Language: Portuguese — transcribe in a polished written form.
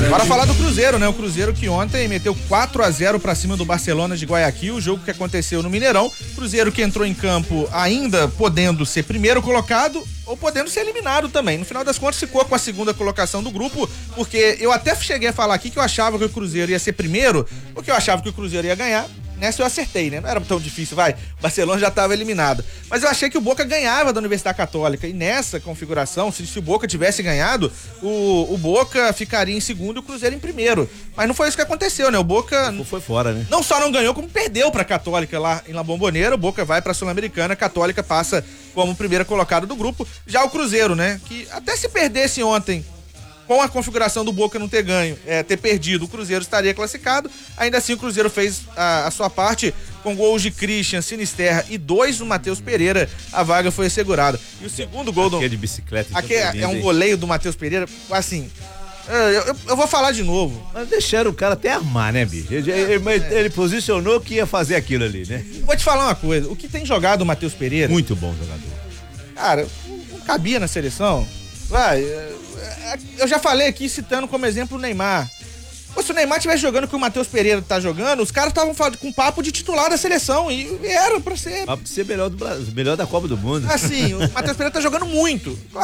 Bora falar do Cruzeiro, né? O Cruzeiro que ontem meteu 4-0 pra cima do Barcelona de Guayaquil, o jogo que aconteceu no Mineirão. Cruzeiro que entrou em campo ainda podendo ser primeiro colocado ou podendo ser eliminado também. No final das contas ficou com a segunda colocação do grupo, porque eu até cheguei a falar aqui que eu achava que o Cruzeiro ia ser primeiro, porque eu achava que o Cruzeiro ia ganhar. Nessa eu acertei, né? Não era tão difícil, vai. O Barcelona já estava eliminado. Mas eu achei que o Boca ganhava da Universidade Católica. E nessa configuração, se o Boca tivesse ganhado, o Boca ficaria em segundo e o Cruzeiro em primeiro. Mas não foi isso que aconteceu, né? O Boca foi fora, né? Não só não ganhou, como perdeu pra Católica lá em La Bombonera. O Boca vai pra Sul-Americana, a Católica passa como primeira colocada do grupo. Já o Cruzeiro, né? Que até se perdesse ontem, com a configuração do Boca não ter ganho, ter perdido, o Cruzeiro estaria classificado. Ainda assim, o Cruzeiro fez a sua parte com gols de Christian, Sinisterra e 2 do Matheus Pereira. A vaga foi assegurada. E o segundo gol do... Aquele de bicicleta. Aquele é um goleio do Matheus Pereira, assim... Eu vou falar de novo. Mas deixaram o cara até armar, né, bicho? Ele posicionou que ia fazer aquilo ali, né? Vou te falar uma coisa. O que tem jogado o Matheus Pereira... Muito bom jogador. Cara, não cabia na seleção. Vai... Eu já falei aqui citando como exemplo o Neymar. Pô, se o Neymar estivesse jogando o que o Matheus Pereira tá jogando, os caras estavam com papo de titular da seleção e era pra ser. Papo de ser melhor do Brasil, melhor da Copa do Mundo. Assim, o Matheus Pereira tá jogando muito.